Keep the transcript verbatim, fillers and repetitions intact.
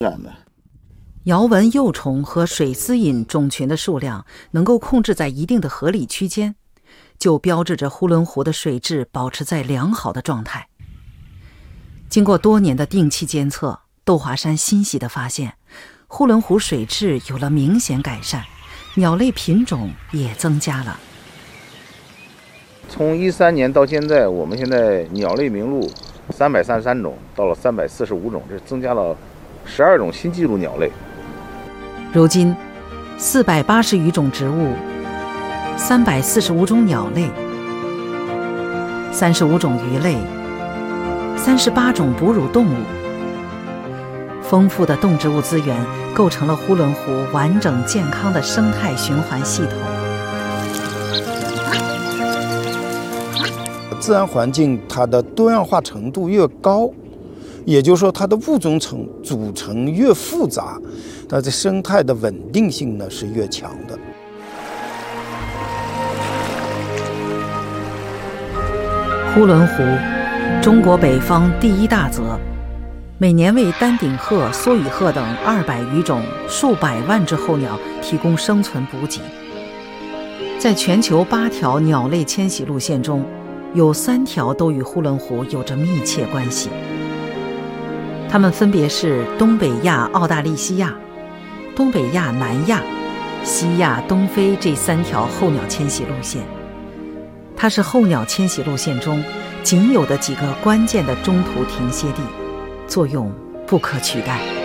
然的。 摇纹幼虫和水丝隐种群的数量能够控制在一定的合理区间，就标志着呼伦湖的水质保持在良好的状态。经过多年的定期监测，窦华山欣喜地发现，呼伦湖水质有了明显改善，鸟类品种也增加了。 从一三年到现在，我们现在鸟类名录三百三十三种，到了三百四十五种，这增加了十二种新纪录鸟类。 如今，四百八十余种植物，三百四十五种鸟类，三十五种鱼类，三十八种哺乳动物。丰富的动植物资源构成了呼伦湖完整健康的生态循环系统。 自然环境它的多样化程度越高，也就是说它的物种层组成越复杂，它的生态的稳定性呢是越强的。 呼伦湖，中国北方第一大泽，每年为丹顶鹤、梭羽鹤等二百余种、数百万只候鸟提供生存补给。在全球八条鸟类迁徙路线中，有三条都与呼伦湖有着密切关系。它们分别是东北亚澳大利西亚、东北亚南亚、西亚东非这三条候鸟迁徙路线。它是候鸟迁徙路线中仅有的几个关键的中途停歇地，作用不可取代。